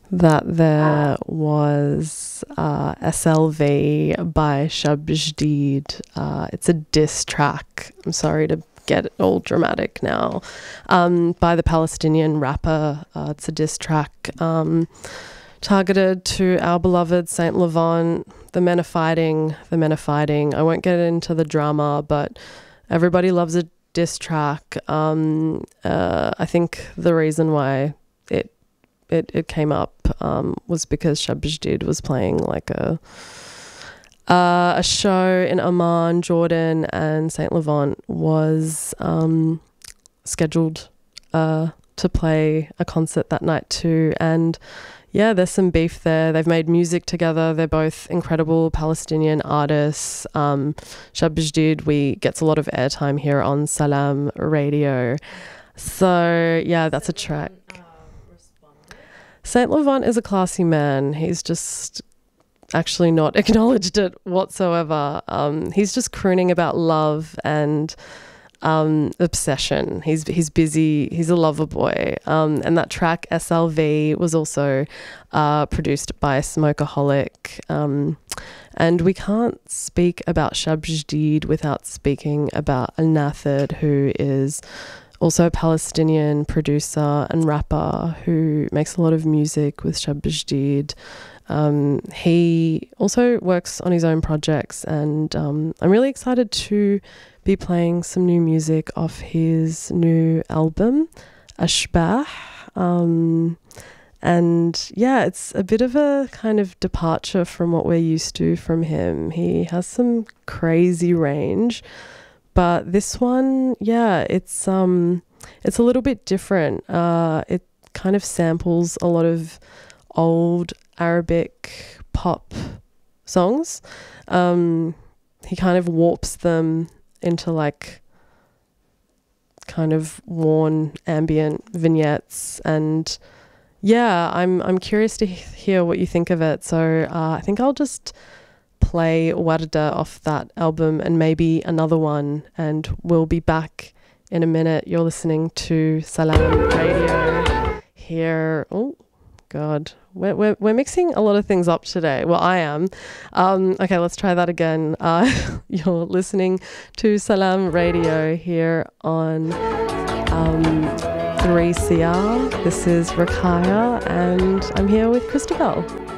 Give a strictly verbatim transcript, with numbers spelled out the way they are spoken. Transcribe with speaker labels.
Speaker 1: That there was uh, S L V by Shab Jdeed. Uh, it's a diss track. I'm sorry to get all dramatic now. Um, by the Palestinian rapper. Uh, it's a diss track um, targeted to our beloved Saint Levant. The men are fighting. The men are fighting. I won't get into the drama, but everybody loves a diss track. Um, uh, I think the reason why it It, it came up um, was because Shab Jdeed was playing like a uh, a show in Amman, Jordan, and Saint Levant was um, scheduled uh, to play a concert that night too. And yeah, there's some beef there. They've made music together. They're both incredible Palestinian artists. Um, Shab Jdeed, we gets a lot of airtime here on Salam Radio. So yeah, that's a track. Saint Levant is a classy man. He's just actually not acknowledged it whatsoever. Um, he's just crooning about love and um, obsession. He's he's busy. He's a lover boy. Um, and that track S L V was also uh, produced by Smokeaholic. Um, and we can't speak about Shab Jdeed without speaking about Al Nathid, who is also a Palestinian producer and rapper who makes a lot of music with Shab Jdeed. Um, he also works on his own projects, and um, I'm really excited to be playing some new music off his new album, Ashbah. Um, and yeah, it's a bit of a kind of departure from what we're used to from him. He has some crazy range. But this one, yeah, it's um, it's a little bit different. Uh, it kind of samples a lot of old Arabic pop songs. Um, he kind of warps them into like kind of worn ambient vignettes, and yeah, I'm I'm curious to hear what you think of it. So uh, I think I'll just play Warda off that album and maybe another one, and we'll be back in a minute. You're listening to Salam Radio here. Oh God, we're, we're, we're mixing a lot of things up today. Well, I am. Um, okay, let's try that again. Uh, you're listening to Salam Radio here on um, three C R. This is Rakaya, and I'm here with Christabel.